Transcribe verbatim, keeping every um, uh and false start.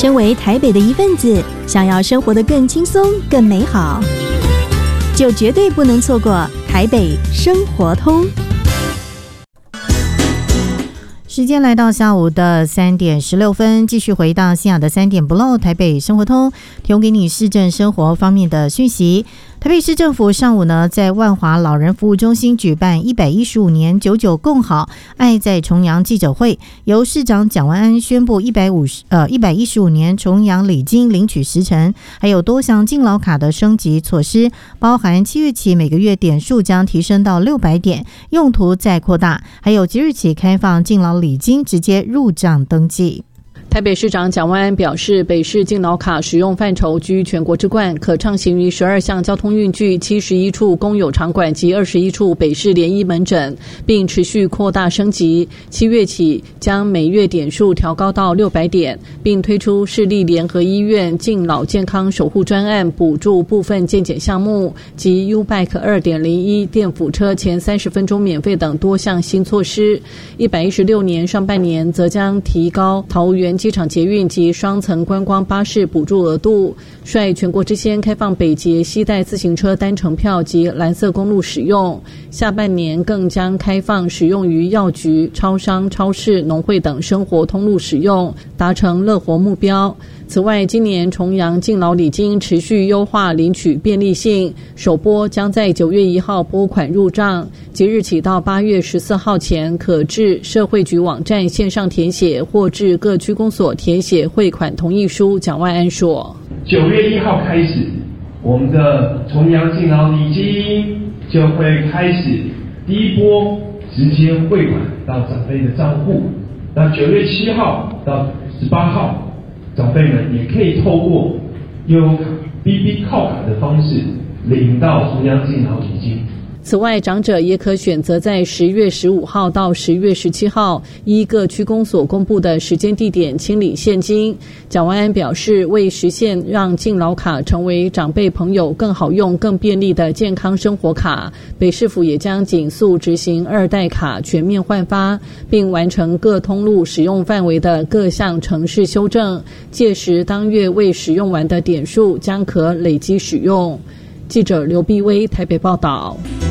身为台北的一份子，想要生活得更轻松、更美好，就绝对不能错过台北生活通。 时间来到下午的三点十六分，继续回到西雅的三点不漏台北生活通，提供给你市政生活方面的讯息。台北市政府上午呢，在万华老人服务中心举办一百一十五年九九共好爱在重阳记者会，由市长蒋万安宣布一百五十呃一百一十五年重阳礼金领取时程，还有多项敬老卡的升级措施，包含七月起每个月点数将提升到六百点，用途再扩大，还有即日起开放敬老礼金直接入账登记。 台北市长蒋万安表示，北市敬老卡使用范畴居全国之冠，可畅行于十二项交通运具、七十一处公有场馆及二十一处北市联医门诊，并持续扩大升级。七月起将每月点数调高到六百点，并推出市立联合医院敬老健康守护专案，补助部分健检项目及 U-Bike 二点零 一 电辅车前三十分钟免费等多项新措施。一百一十六年上半年则将提高桃园机场捷运及双层观光巴士补助额度，率全国之先开放北捷携带自行车单程票及蓝色公路使用，下半年更将开放使用于药局、超商、超市、农会等生活通路使用，达成乐活目标。此外，今年重阳敬老礼金持续优化领取便利性，首拨将在九月一号拨款入账，即日起到八月十四号前，可至社会局网站线上填写，或至各区公所填写汇款同意书。蒋万安说， 九月一号开始，我们的重阳敬老礼金就会开始第一波直接汇款到长辈的账户，那九月七号到十八号，长辈们也可以透过悠游卡 B B 靠卡的方式领到重阳敬老礼金。 此外，长者也可选择在十月十五号到十月十七号依各区公所公布的时间地点清理现金。蒋万安表示，为实现让敬老卡成为长辈朋友更好用、更便利的健康生活卡，北市府也将紧速执行二代卡全面换发，并完成各通路使用范围的各项程式修正，届时当月未使用完的点数将可累积使用。记者刘碧薇台北报道。